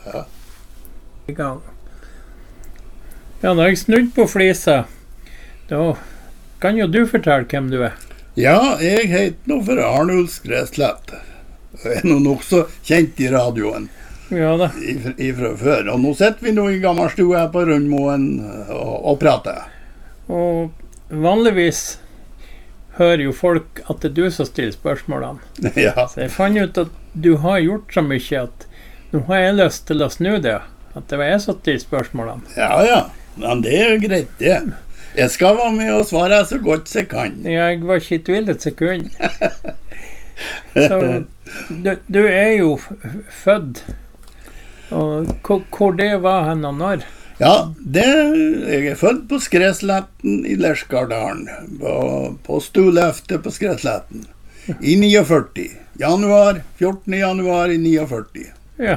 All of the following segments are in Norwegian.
Ja. I gang. Ja, da har jeg snudd på flisa. Da kan jo du fortelle hvem du er. Ja, jeg heter nå for Arnulf Skreslett. Jeg er nå nok så kjent i radioen Ja da. ifra før. Og nå sitter vi nå i gammelstue her på Rundmoen og prater. Og vanligvis hører jo folk at det er du som stiller spørsmålene. Ja. Så jeg fant ut at du har gjort så mye at nå har jeg lyst til å snu det. At det var jeg som stilte spørsmålene. Ja. Men det er jo greit, det. Jeg skal være med og svare så godt jeg kan. Jeg var ikke i tvil et sekund. Så du er jo født. Og hvor det var hen og når? Ja, jeg er født på Skresletten i Lerskardalen. På Stolefte på Skresletten. I 49. 14. januar i 49. Ja.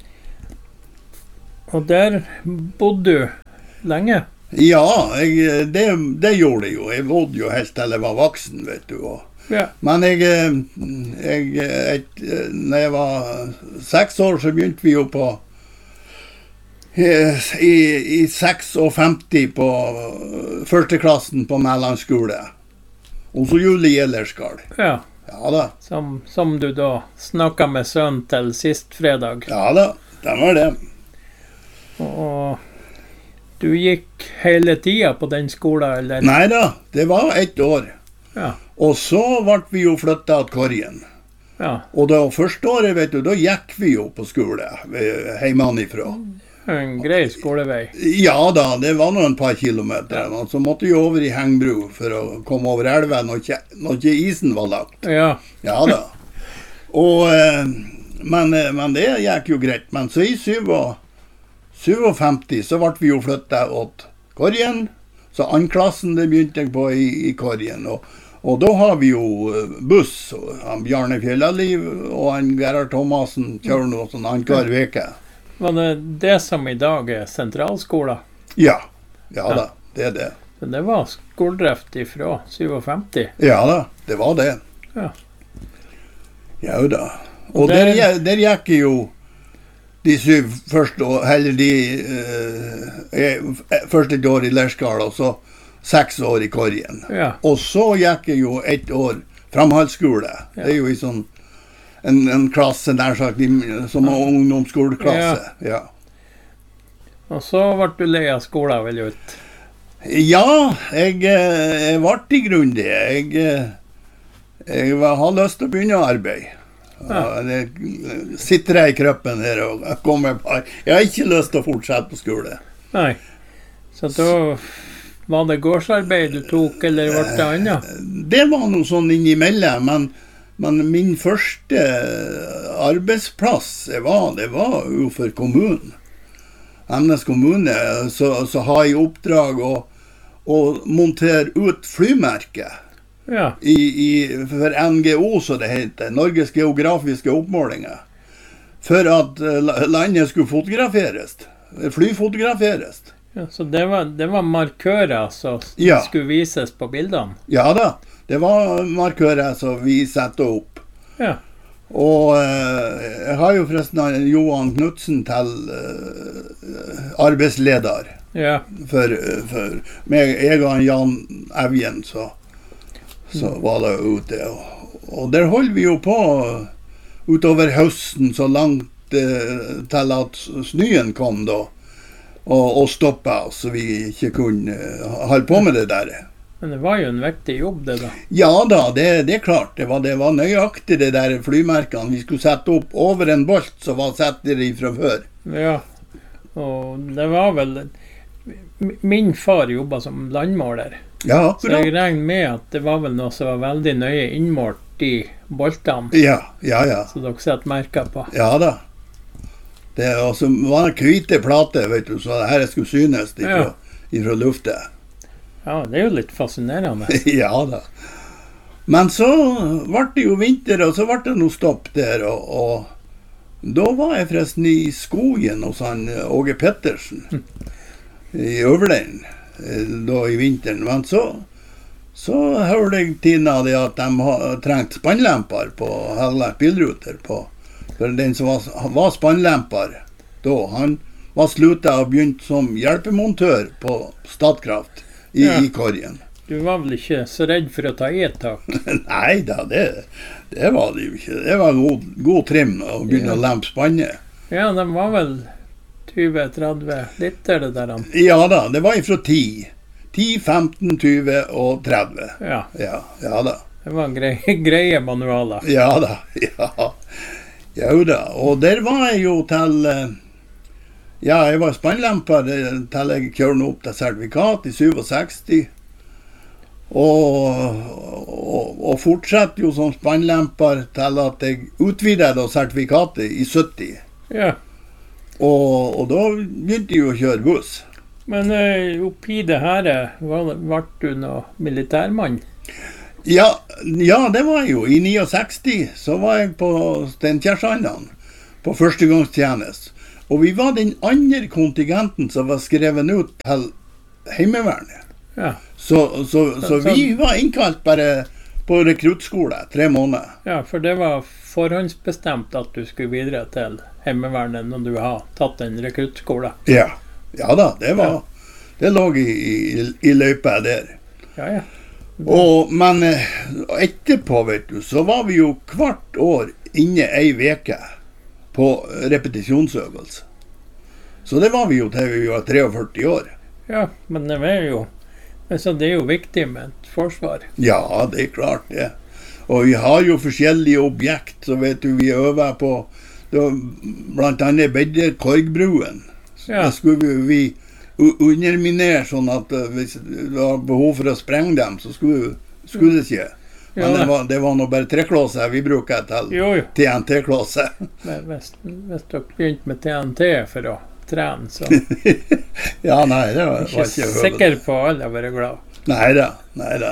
Og der bodde du lenge? Ja, det gjorde jeg jo. Jeg bodde jo helt til jeg var voksen, vet du. Ja. Men når jeg var 6 år, så begynte vi jo på i 56 på førsteklassen på mellomskole. Og så Julie Gjellerskal. Ja. Ja da. Som du da snakket med sønnen til sist fredag. Ja da, det var det. Og du gikk hele tiden på den skolen, eller? Nei da, det var 1 år. Ja. Og så ble vi jo flyttet til Korgen. Ja. Og da første året, vet du, da gikk vi jo på skole hjemmefra. En grei skolevei. Ja da, det var noen par kilometer. Og så måtte vi over i Hengbro for å komme over elven når ikke isen var lagt. Ja. Ja da. Og, men det gikk jo greit. Men så i 57 så ble vi jo flyttet åt Korgen. Så andklassen det begynte jeg på i Korgen. Og da har vi jo buss. Og Bjarne Fjellaliv og Gerhard Thomassen kjører noe sånn annenhver veke. Var det som i dag er sentralskolen? Ja da, det er det. Så det var skoledrift ifra 57? Ja da, det var det. Ja. Ja da. Og der gikk jeg jo de 7 første år, eller første år i Lerskal, og så 6 år i Korgen. Ja. Og så gikk jeg jo 1 år framhaldsskole. Ja. Det er jo i sånn en klasse nær sagt, som ungdomsskoleklasse. Ja. Og så ble du lei av skolen, vel ut? Ja, jeg ble i grunn det. Jeg har lyst til å begynne å arbeide. Ja. Det sitter jeg i kroppen her og kommer på. Jeg har ikke lyst til å fortsette på skole. Nei. Så da var det gårdsarbeid du tok, eller ble det annet? Det var noe sånn innimellom, men min første arbeidsplass det var jo for kommunen. Emnes kommune, så har jeg oppdrag å montere ut flymerket. Ja. For NGO, så det heter, Norges geografiske oppmålinger. For at landet skulle fotograferes, flyfotograferes. Ja, så det var markører som skulle vises på bildene? Ja da, det var markører som vi satte opp. Ja. Og jeg har jo forresten Johan Knudsen til arbeidsleder. Ja. For meg, jeg og Jan Evjen, så var det ute. Og der holdt vi jo på utover høsten så langt til at snøen kom da. Og stoppet oss, så vi ikke kunne holde på med det der. Men det var jo en viktig jobb, det da. Ja da, det er klart. Det var nøyaktig det der flymerkene. Vi skulle sette opp over en bolt som var satt der fra før. Ja, og det var vel... Min far jobbet som landmåler. Ja, akkurat. Så jeg regner med at det var vel noe som var veldig nøye innmålt i boltene. Ja. Så dere setter merker på. Ja da. Det var hvite plater, vet du, så det her skulle synes ifra luftet. Ja, det er jo litt fascinerende. Ja da. Men så ble det jo vinter, og så ble det noe stopp der, og da var jeg forresten i skogen hos han Åge Pettersen, i Øverlein, da i vinteren. Men så hørte jeg Tina det at de trengte spannlemper på hele bilruter på. For den som var spannlemper, da. Han var sluttet og begynt som hjelpemontør på Statkraft i Korgen. Du var vel ikke så redd for å ta i et tak? Nei da, det var det jo ikke. Det var god trim å begynne å lempe spannet. Ja, de var vel 20-30 liter det der. Ja da, det var ifra 10. 10, 15, 20 og 30. Ja da. Det var greie manualer. Ja da, ja. Jo da, og der var jeg jo til... Ja, jeg var spannlemper til jeg kjørte opp til sertifikat i 67. Og fortsatte jo som spannlemper til at jeg utvidet sertifikatet i 70. Ja. Og da begynte jeg jo å kjøre buss. Men oppi det her, ble du noe militærmann? Ja, det var jeg jo. I 69 så var jeg på Steinkjersandan på førstegangstjeneste. Og vi var den andre kontingenten som var skrevet ut til Heimevernet. Ja. Så vi var innkalt bare på rekruttskole 3 måneder. Ja, for det var forhåndsbestemt at du skulle videre til Heimevernet når du har tatt en rekruttskole. Ja da, det lå i løypa der. Ja. Men etterpå, vet du, så var vi jo hvert år inne ei veke på repetisjonsøvelse. Så det var vi jo til vi var 43 år. Ja, men det er jo viktig med et forsvar. Ja, det er klart det. Og vi har jo forskjellige objekt, så vet du, vi øver på, blant annet bedre Korgbruen. Ja. Da skulle vi underminere sånn at hvis det var behov for å sprenge dem, så skulle det ikke. Men det var nå bare treklåser vi bruker til TNT-klåser. Hvis dere begynte med TNT for å trene, så... Ja, nei, det var ikke sikker på alle å være glad. Neida.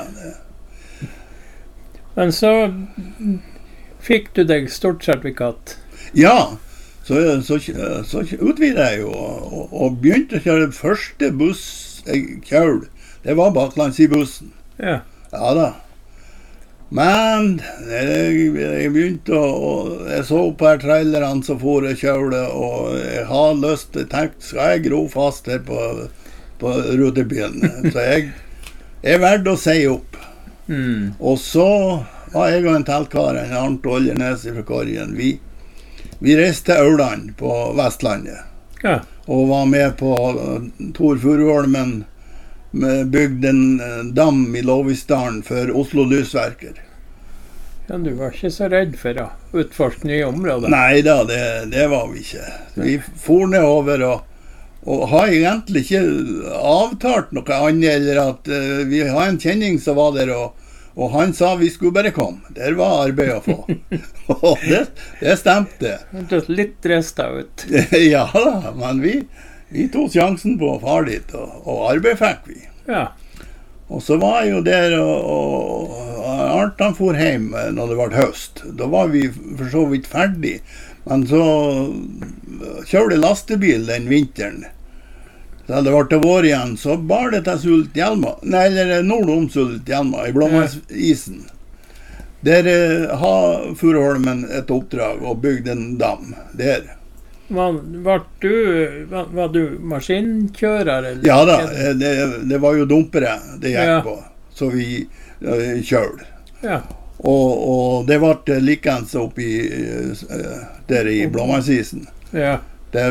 Men så fikk du deg stort sertifikat. Ja, så utvidet jeg jo, og begynte å kjøre første buss jeg kjørte. Det var baklands i bussen. Ja da. Men jeg begynte jeg så på her trailerne så for jeg kjørte, og jeg har lyst til, skal jeg gro fast her på rutebilen. Så jeg valgte å si opp. Og så var jeg og en teltkar, en Arnt Oljernes fra Korgen. Vi reiste til Auland på Vestlandet. Ja. Og var med på Tor Furuholmen, bygde en dam i Lovisdalen for Oslo Lysverker. Ja, du var ikke så redd for å utforske nye områder? Nei da, det var vi ikke. Vi for nedover og har egentlig ikke avtalt noe annet, eller at vi har en kjenning som var der, og han sa vi skulle bare komme. Der var arbeid å få. Og det stemte. Det er litt restet ut. Ja da, men vi tog sjansen på å fare dit, og arbeid fikk vi. Ja. Og så var jeg jo der, og Arnt han for hjem når det var høst. Da var vi for så vidt ferdig. Men så kjørte lastebil den vinteren. Da det var til vår igjen, så bar det til Sultjelma, eller nordom Sultjelma, i Blåmannsisen. Der har Furuholmen et oppdrag og bygde en dam der. Var du maskinkjører? Eller? Ja da, det var jo dumpere det gikk på, så vi kjørte. Ja. Og det var likens oppi der i Blåmannsisen. Ja. Det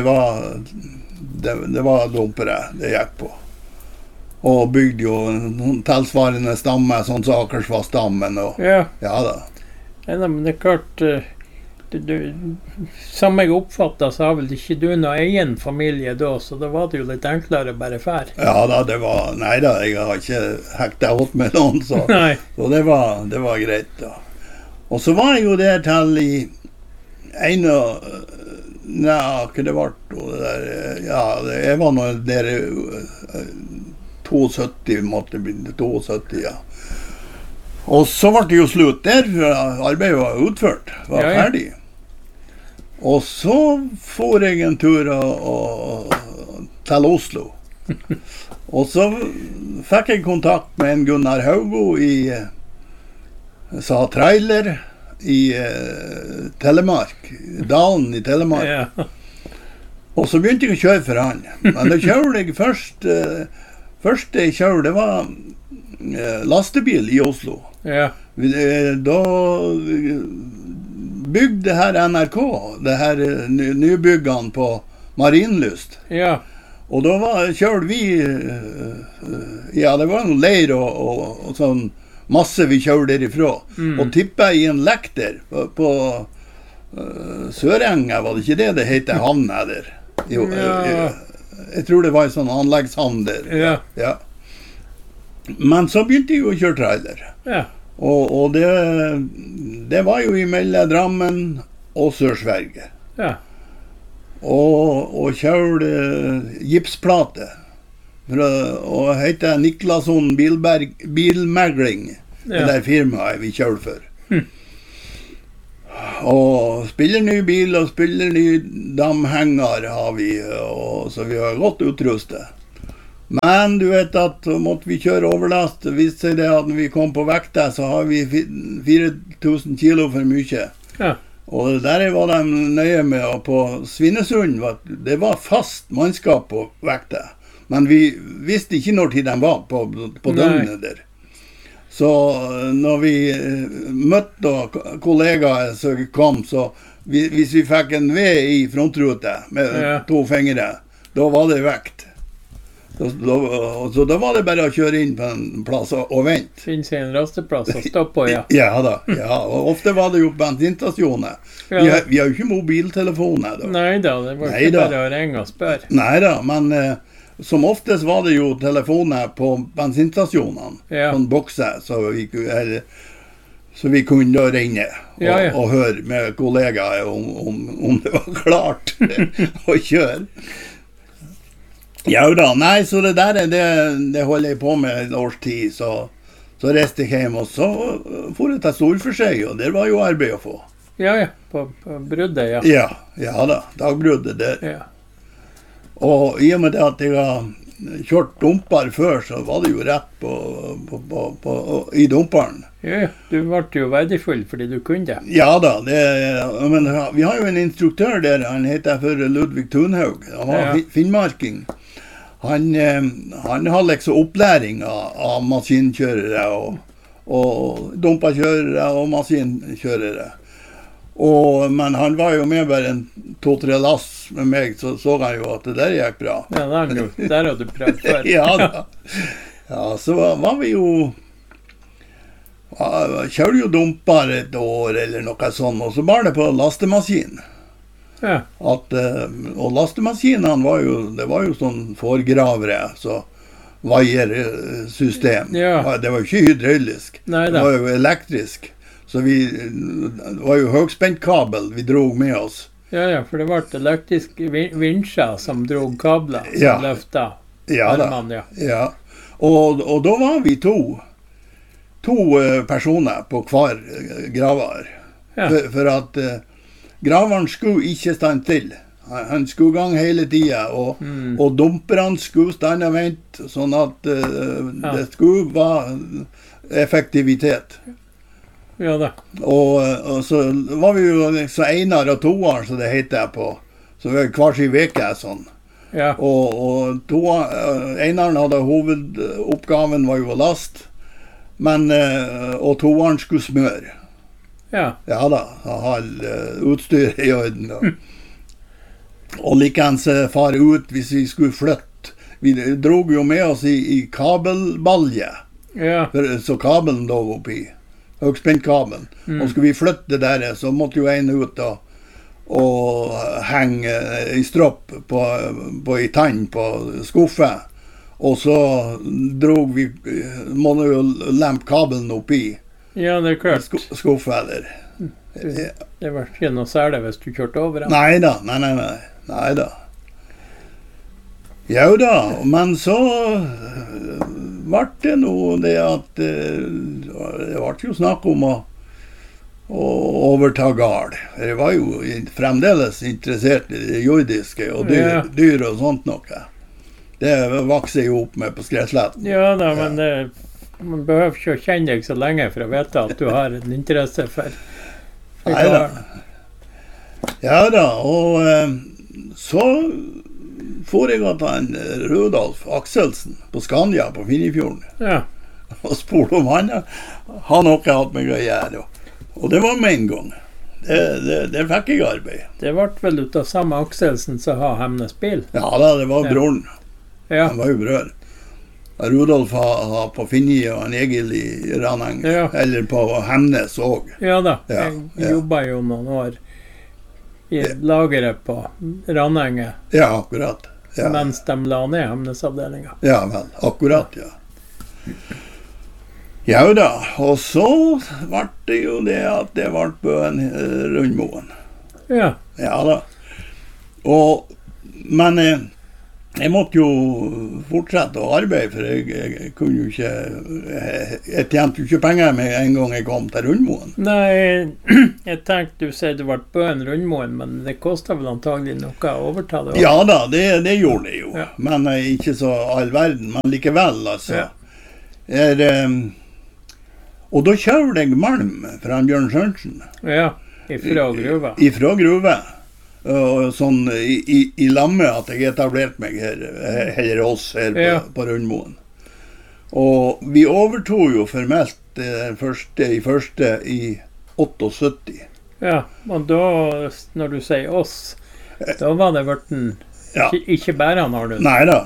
var dumpere det gikk på. Og bygde jo en tilsvarende stamme, sånn som Akersvassdammen. Ja da. Ja, men det er klart... som jeg oppfattet, så har vel ikke du noen egen familie da, så da var det jo litt enklere bare fær. Ja da, neida, jeg har ikke hektet åt med noen, så det var greit da. Og så var jeg jo der til i hva det var det der, jeg var nå der 72, måtte begynne 72, ja. Og så ble det jo slutt der, arbeidet var utført, var ferdig. Og så for jeg en tur til Oslo. Og så fikk jeg kontakt med en Gunnar Haugo i trailer i Telemark, Dalen i Telemark. Ja. Og så begynte jeg å kjøre for han. Men da kjørte jeg først jeg kjørte, det var lastebil i Oslo. Ja. Da bygde her NRK, det her nybyggene på Marienlyst. Ja. Og da kjørte vi, ja, det var en leir og sånn masse vi kjørte derifra. Og tippet i en lekter på Sørenga, var det ikke det heter havna der? Jo, jeg tror det var en sånn anleggshavn der. Ja. Ja. Men så begynte jeg jo å kjøre trailer. Ja. Og det var jo mellom Drammen og Sør-Sverige. Ja. Og kjørte gipsplate. Og heter Niklasson Bilmegling, det der firmaet vi kjørte for. Og spiller ny bil og spiller ny damhenger har vi, så vi har godt utrustet. Men du vet at måtte vi kjøre overlast, viste seg det at når vi kom på vekta, så har vi 4000 kilo for mye. Ja. Og der var de nøye med, og på Svinesund, det var fast mannskap på vekta. Men vi visste ikke når tid de var på døgnet der. Så når vi møtte kollegaer som kom, så hvis vi fikk en ved i frontrute med 2 fingre, da var det vekt. Så da var det bare å kjøre inn på en plass og vente. Finne seg en rasteplass og stoppe på, ja. Ja da, ja. Og ofte var det jo bensinstasjoner. Ja. Vi har jo ikke mobiltelefoner da. Neida, det var ikke bare å ringe og spørre. Neida, men som oftest var det jo telefoner på bensinstasjonene. Ja. Sånn bokser, så vi kunne da ringe og høre med kollegaer om det var klart å kjøre. Ja da, nei, så det der det holder jeg på med et års tid, så reiste jeg hjem, og så for jeg til Storforskjeg, og der var jo arbeid å få. Ja, på bruddet, ja. Ja da, dagbruddet der. Ja. Og i og med det at jeg har kjørt dumper før, så var det jo rett i dumperen. Ja, du ble jo verdifull fordi du kunne det. Ja da, men vi har jo en instruktør der, han heter for Ludvig Thunhaug, han var finnmarking. Han har liksom opplæring av maskinkjørere og dumperkjørere og maskinkjørere. Men han var jo med bare 2-3 lass med meg, så han jo at det der gikk bra. Ja, der har du prøvd før. Ja da. Ja, så var vi jo kjørte jo dumper et år eller noe sånt, og så var det på lastemaskin. Ja. Og lastemaskinene det var jo sånn forgravere, så vaiersystem. Ja. Det var jo ikke hydraulisk, Neida. Det var jo elektrisk. Så det var jo høgspentkabel vi drog med oss. Ja, for det var elektriske vinsjer som drog kabler, som løftet armene. Ja. Og da var vi to personer på hver graver. Ja. For at graveren skulle ikke stand til. Han skulle gang hele tiden, og dumperne skulle stande og vente, sånn at det skulle være effektivitet. Ja da. Og så var vi jo så enar og toar, så det heter på. Så vi var hver sin veke sånn. Ja. Og enaren hadde hovedoppgaven var jo å last, og toaren skulle smøre. Ja. Ja da, ha utstyr i orden. Og likeens fare ut hvis vi skulle flytte. Vi drog jo med oss i kabelbalje, så kabelen lå oppi. Høgspentkabelen. Og skulle vi flytte det der, så måtte jo en ut og henge i stropp i tann på skuffe. Og så måtte jo lempe kabelen oppi. Ja, det er klart. Skuffe der. Det var ikke noe særlig hvis du kjørte over den. Nei da. Ja da, men så ble det noe det at det ble jo snakk om å overta gard. Jeg var jo fremdeles interessert i det jordiske og dyr og sånt noe. Det vokser jo opp med på Skresletten. Ja da, men man behøver ikke å kjenne deg så lenge for å vite at du har en interesse for gard. Ja da, og så får jeg at han Rudolf Akselsen på Skanja på Finnefjorden. Ja. Og spurte om han har noe hatt med å gjøre. Og det var med en gang. Det fikk jeg arbeid. Det ble vel ut av samme Akselsen som har Hemnes bil? Ja da, det var broren. Ja. Han var jo brør. Rudolf har på Finni og en Egil i Raneng, eller på Hemnes også. Ja da, jeg jobbet jo noen år i lageret på Ranenge. Ja, akkurat. Ja. Mens de la ned Hemnes-avdelingen. Ja vel, akkurat, ja. Ja da, og så ble det jo det at det ble Bøen Rundmoen. Ja. Ja da. Men jeg måtte jo fortsette å arbeide, for jeg kunne jo ikke, jeg tjente jo ikke penger med en gang jeg kom til Rundmoen. Nei, jeg tenkte du sier det ble Bøen Rundmoen, men det kostet vel antagelig noe å overta det også. Ja da, det gjorde det jo, ja. Men ikke så all verden, men likevel altså. Ja. Og da kjører jeg malm fra Bjørn Sørensen. Ja, ifra gruva. Ifra gruva. Og sånn i lamme at jeg etablerte meg her oss her på Rundmoen. Og vi overtog jo formelt i første i 78. Ja, og da, når du sier oss, da var det hverten ikke bare han har det. Neida,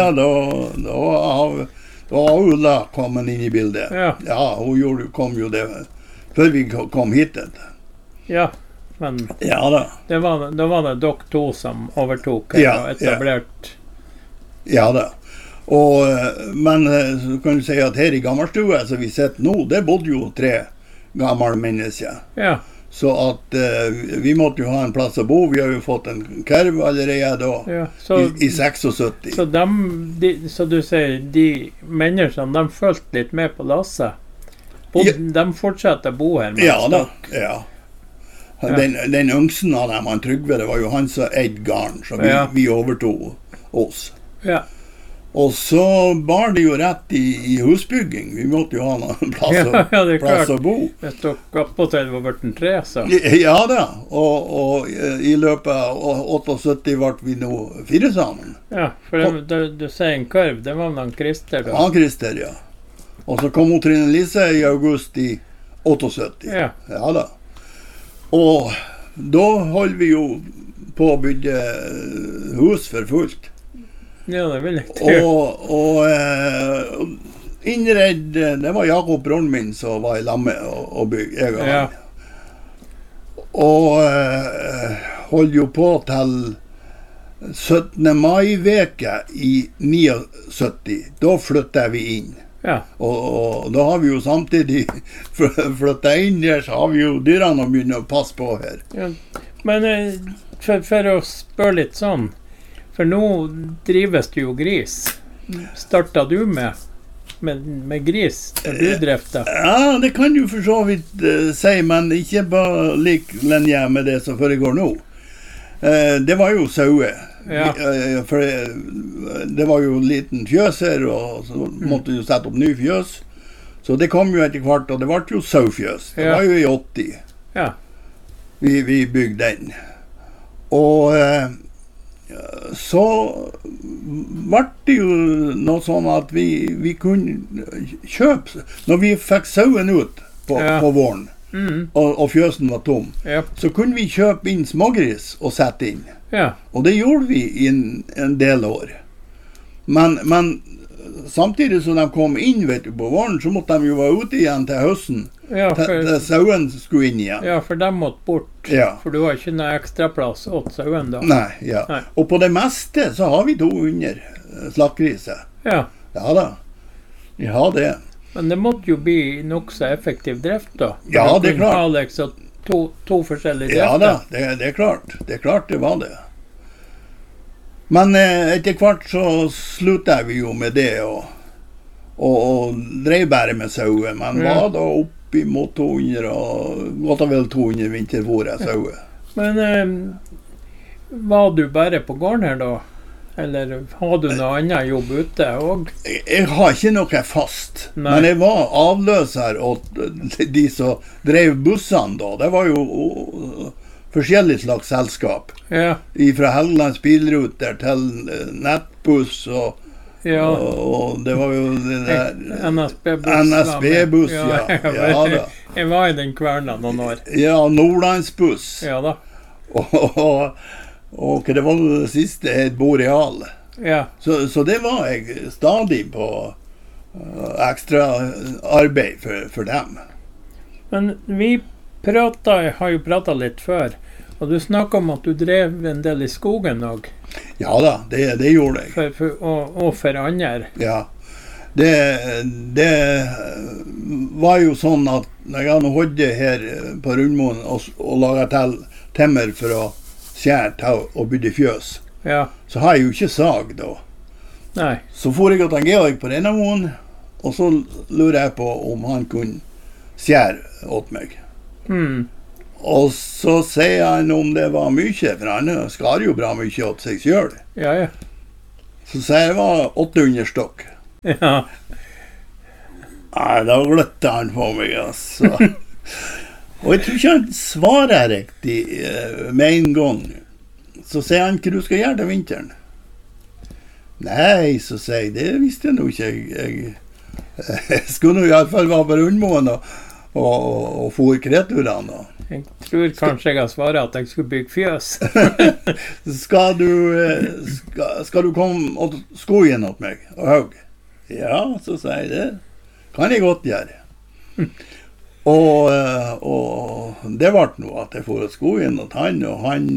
da var Ulla kommet inn i bildet. Ja, hun kom jo det før vi kom hit. Ja, men ja da. Da var det dere to som overtok og etablert. Ja da. Men så kan du si at her i Gammelstue, som vi sitter nå, det bodde jo 3 gamle mennesker. Ja. Så at vi måtte jo ha en plass å bo. Vi har jo fått en kurv allerede da, i 76. Så du sier, de menneskene, de følte litt med på lasset. De fortsatte å bo her. Ja da, ja. Den yngsten av dem, han Trygve, det var jo han som eide garden, så vi overtog oss. Ja. Og så bar det jo rett i husbygging. Vi måtte jo ha noen plass å bo. Jeg tok opp på til det var vært en 3, så. Ja da, og i løpet av 78 ble vi nå 4 sammen. Ja, for du sier en kurv, det var han Christer da. Han Christer, ja. Og så kom hun Trine Lise i august i 78. Ja da. Og da holdt vi jo på å bygge hus for fullt. Ja, det vil jeg tro. Og innredd, det var Jakob broren min som var i lamme og bygge, jeg og han. Og holdt jo på til 17. mai-veke i 79. Da flyttet vi inn. Ja. Og da har vi jo samtidig flyttet inn der, så har vi jo dyrene å begynne å passe på her. Ja. Men for å spørre litt sånn, for nå drives det jo gris. Startet du med gris da du drev det? Ja, det kan du for så vidt si, men ikke på lik linje med det som foregår nå. Det var jo sauer. Ja. For det var jo en liten fjøs her, og så måtte du sette opp ny fjøs. Så det kom jo etter hvert, og det var jo saufjøs. Det var jo i 80. Ja. Vi bygde den. Og så ble det jo noe sånn at vi kunne kjøpe, når vi fikk sauen ut på våren, og fjøsen var tom, så kunne vi kjøpe inn smågris og sette inn. Ja. Og det gjorde vi i en del år. Men samtidig som de kom inn på våren, så måtte de jo være ute igjen til høsten. Ja, til sauen skulle inn igjen. Ja, for de måtte bort. Ja. For du har ikke noe ekstra plass åt sauen da. Nei. Og på det meste så har vi 200 slaktgriser. Ja. Ja da. Vi har det. Men det måtte jo bli nok så effektiv drift da. Ja, det er klart. Liksom to forskjellige drifter. Ja da, det er klart. Det er klart det var det. Men etter hvert så sluttet vi jo med det og drev bare med sauer. Men var da opp imot 200 og godt og vel 200 vinterfôret sauer. Men var du bare på gården her da? Eller har du noe annet jobb ute også? Jeg har ikke noe fast. Nei. Men jeg var avløser åt de som drev bussene da. Det var jo forskjellig slags selskap. Ja. Fra Helgelands bilruter til nettbuss, og det var jo det der NSB-buss, ja. Da. Jeg var i den kverna noen år. Ja, Nordlandsbuss. Ja da. Og det var det siste, et Boreal. Ja. Så det var jeg stadig på ekstra arbeid for dem. Men vi har jo pratet litt før, og du snakket om at du drev en del i skogen også. Ja da, det gjorde jeg. Og for andre. Ja, det var jo sånn at når jeg hadde holdt her på Rundmoen og laget til temmer for å skjære til og bygge fjøs, så har jeg jo ikke sag da. Nei. Så for jeg til Georg på Rennamoen, og så lurer jeg på om han kunne skjære åt meg. Og så sier han om det var mye, for han skar jo bra mye åt seg selv. Ja. Så sier jeg det var 800 stokk. Ja. Nei, da gløtte han på meg, altså. Og jeg tror ikke han svarer riktig med en gang. Så sier han hva du skal gjøre til vinteren. Nei, så sier jeg, det visste jeg nå ikke. Jeg skulle nå i alle fall være på Rundmoen og fôre kreturene. Jeg tror kanskje jeg har svaret at jeg skulle bygge fjøs. Skal du komme og sko igjen åt meg og hugge? Ja, så sier jeg det. Kan jeg godt gjøre. Og det ble noe at jeg får sko igjen åt han, og han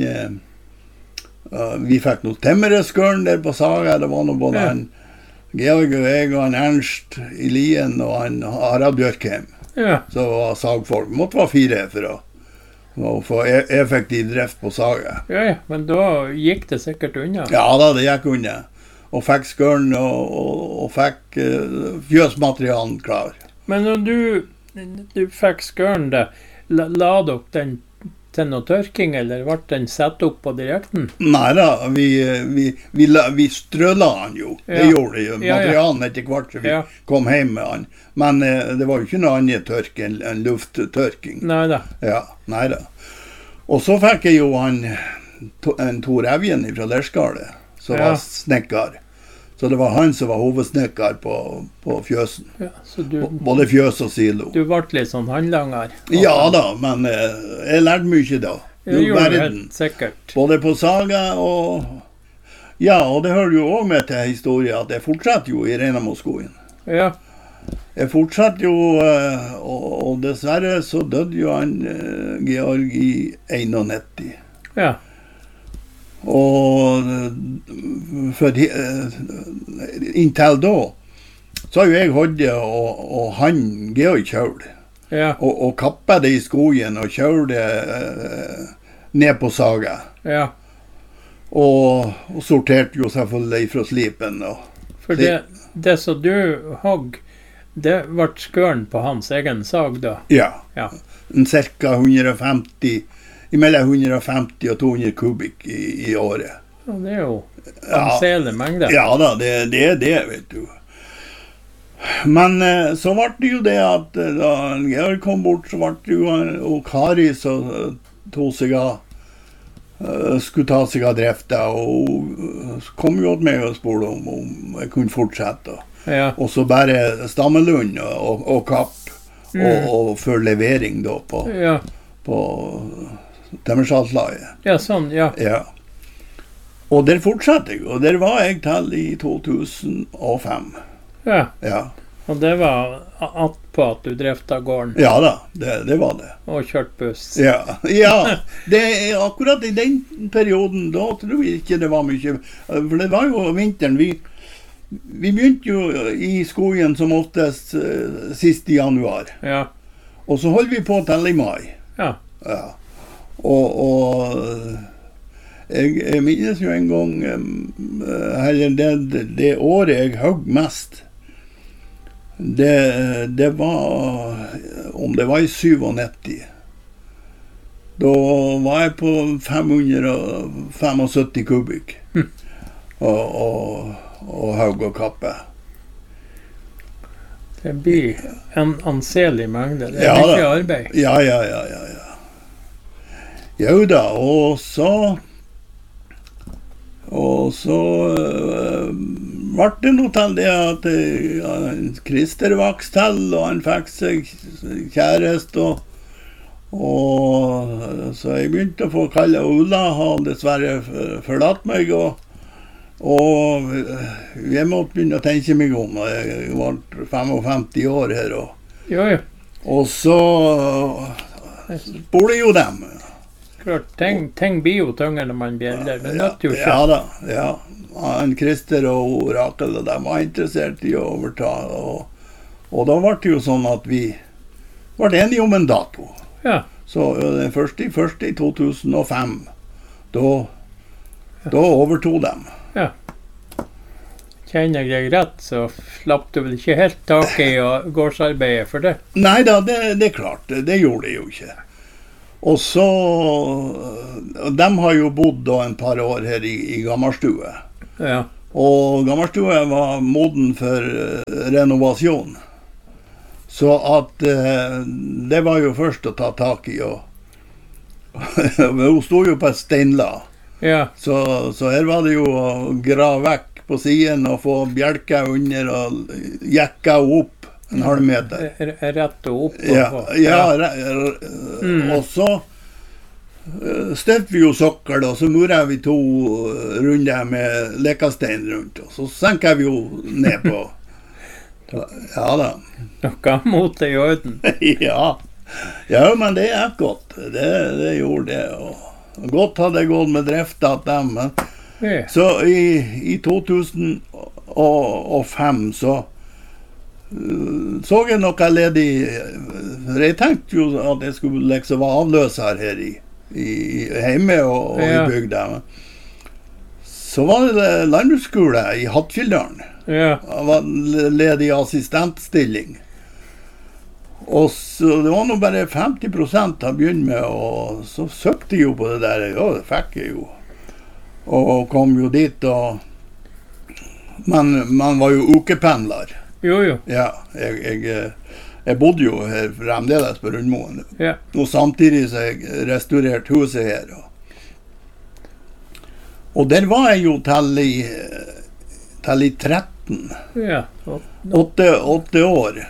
vi fikk noe temmereskørn der på Saga. Det var noe både han Georg og jeg og han Ernst i Lien og han Harald Bjørkheim. Ja. Så var sagfolk. Måtte være 4 for å få effektiv drift på Saga. Ja, men da gikk det sikkert unna. Ja da, det gikk unna. Og fikk skørn og fikk fjøsmaterialen klar. Men når du fikk skørn, la dere den til noe tørking, eller ble den satt opp på direkten? Nei da, vi strøla han jo. Det gjorde det jo. Materialen etter hvert så vi kom hjem med han. Men det var jo ikke noe annet tørk enn lufttørking. Neida. Ja, neida. Og så fikk jeg jo en Tor Evjen fra Lerskalet, som var snekker. Så det var han som var hovedsnekker på fjøsen. Ja, både fjøs og silo. Du ble litt sånn håndlanger? Ja da, men jeg lærte mye da. Det gjorde du helt sikkert. Både på Saga og... Ja, og det hører jo også med til historien at jeg fortsatte jo i Rennamoskogen. Ja. Jeg fortsatte jo, og dessverre så døde jo han Georg i 91. Ja. Og inntil da så har jo jeg holdt og han Georg kjørte og kappet det i skogen og kjørte ned på Saga og sorterte jo selvfølgelig fra slipen for det som du hogg, det ble skøren på hans egen sag da? Ja. Cirka 150 mellom 150 og 200 kubikk i året. Ja, det er jo anselig mengde. Ja da, det er det, vet du. Men så ble det jo det at da Georg kom bort, så ble det jo og Kari som skulle ta seg av drifta, og så kom jo til meg og spurte om jeg kunne fortsette. Ja. Og så bare Stammelund og Kapp, og for levering da på temmersalslaget. Ja, sånn, ja. Og der fortsatte jeg, og der var jeg til i 2005. Ja. Og det var på at du drefta gården? Ja da, det var det. Og kjørt buss? Ja, det er akkurat i den perioden, da tror jeg ikke det var mye, for det var jo vinteren, vi begynte jo i skogen som oftest sist i januar. Ja. Og så holdt vi på til i mai. Ja. Og jeg minnes jo en gang det året jeg høgg mest, det var om det var i 97. Da var jeg på 575 kubikk og høgg og kappe. Det blir en anselig mengde. Det er mye arbeid. Ja. Jo da, og så ble det noe til det at Christer vokste til, og han fikk seg kjæreste, og så jeg begynte å få kalle Ulla, har dessverre forlatt meg, og jeg måtte begynne å tenke meg om. Jeg var 55 år her, og så bor det jo dem. Klart, ting blir jo tyngre når man blir eldre, men det jo ikke. Ja da, ja. Han Christer og Rakel, de var interessert i å overta, og da ble det jo sånn at vi ble enige om en dato. Ja. Så den første i 2005, da overtog dem. Ja. Kjenner jeg deg rett, så slapp du vel ikke helt tak i gårdsarbeidet for det? Nei da, det er klart, det gjorde jeg jo ikke. Og så, de har jo bodd da en par år her i Gammelstue. Ja. Og Gammelstue var moden for renovasjon. Så at det var jo først å ta tak i, og hun stod jo på et steinla. Ja. Så her var det jo å grave vekk på siden og få bjelker under og jekka opp en halv meter. Rett og opp. Og så støtte vi jo sokkel, og så muret vi 2 runder med lekastein rundt, og så senker vi jo ned på. Ja da. Noe mot det i orden. Ja, men det gikk godt. Det gjorde det. Og godt hadde jeg gått med drift av dem. Ja. Så i 2005 så jeg noe ledig. Jeg tenkte jo at jeg skulle liksom være avløser her hjemme og i bygda. Så var det landbruksskole i Hattfjelldalen. Ja. Jeg var ledig assistentstilling. Og så det var nå bare 50% å begynne med, og så søkte jeg jo på det der. Ja, det fikk jeg jo. Og kom jo dit, men man var jo ukependler. Jo. Ja, jeg bodde jo her fremdeles på Rundmoen. Ja. Og samtidig så jeg restaurerte huset her. Og der var jeg jo til i 13. Ja. 8 år.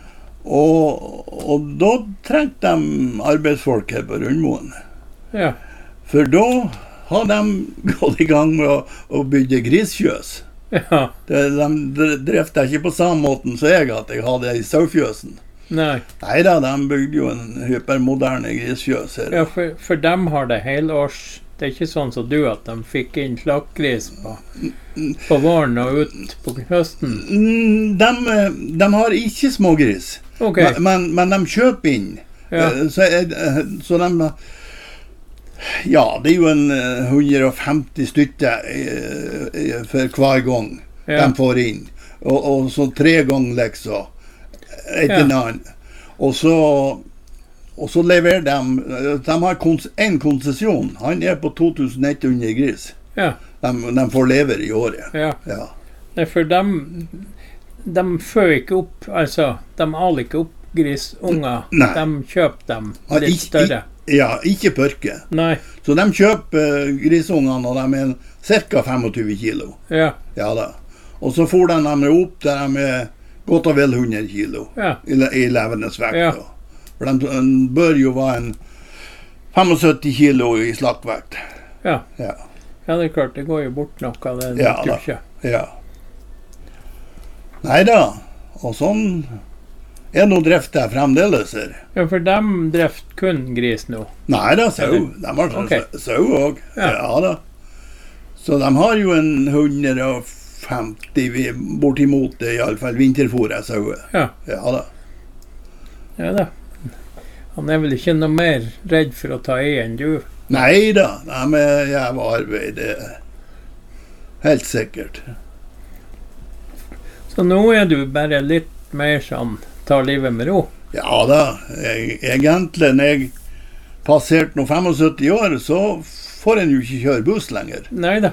Og da trengte de arbeidsfolk her på Rundmoen. Ja. For da hadde de gått i gang med å bygge grisfjøs. Ja. De drev ikke på samme måten som jeg hadde i sauefjøsen. Nei. Neida, de bygde jo en hypermoderne grisfjøs her. Ja, for dem har det helårs. Det er ikke sånn som du, at de fikk inn slaktgris på våren og ut på høsten. De har ikke smågris, Okay. men de kjøper inn. Ja. Så de... Ja, det er jo en 150 stykker for hver gang de får inn. Og så 3 ganger liksom. Etter en annen. Og så leverer de har en konsesjon. Han er på 2100 gris. Ja. De får lever i året. Ja. Ja. Nei, for de føder ikke opp, altså, de aler ikke opp grisunger. Nei. De kjøper dem litt større. Ja, ikke pørke. Nei. Så de kjøper grisungene, og de er ca. 25 kilo. Ja. Ja da. Og så får de dem opp der de er godt og vel 100 kilo i levende vekt. Ja. For de bør jo være en 75 kilo i slaktvekt. Ja. Ja. Ja, det er klart, det går jo bort noe av det. Ja da. Ja. Neida. Og sånn er noe drift der fremdeles her. Ja, for de dreft kun gris nå? Nei da, sau. De har sau også. Ja da. Så de har jo en 150 bortimot det, i alle fall vinterfôret sauer. Ja da. Ja da. Han er vel ikke noe mer redd for å ta i enn du? Nei da. Jeg var arbeid. Helt sikkert. Så nå er du bare litt mer sånn, tar livet med ro? Ja da. Egentlig, når jeg passerte nå 75 år, så får en jo ikke kjøre buss lenger. Neida.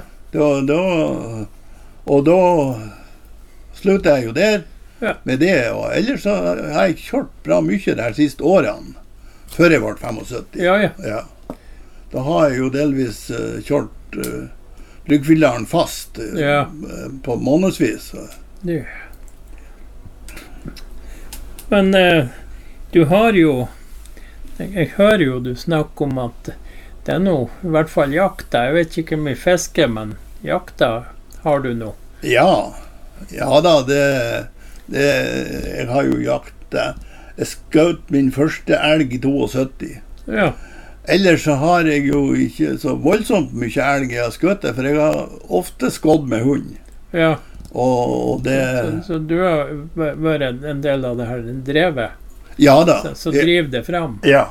Og da slutter jeg jo der med det. Og ellers så har jeg kjørt bra mye de siste årene, før jeg ble 75. Ja. Da har jeg jo delvis kjørt Bryggfyllaren fast på månedsvis. Du. Men du har jo jeg hører jo du snakker om at det er nå i hvert fall jakta. Jeg vet ikke mye fiske, men jakta har du nå. Ja da, jeg har jo jakta. Jeg skjøt min første elg i 72. Ja. Ellers så har jeg jo ikke så voldsomt mye elg jeg har skutt, for jeg har ofte skådd med hund. Ja. Og det... Så du har vært en del av det her drevet? Ja da. Så driver det frem? Ja.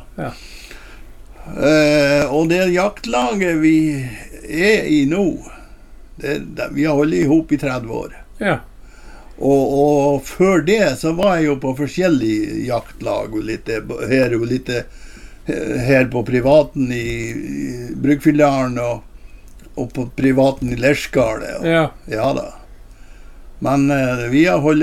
Og det jaktlaget vi er i nå, vi har holdt ihop i 30 år. Ja. Og før det så var jeg jo på forskjellige jaktlag, og litt her og litt her på privaten i Bryggfyllaren og på privaten i Lerskale. Ja da. Men vi har holdt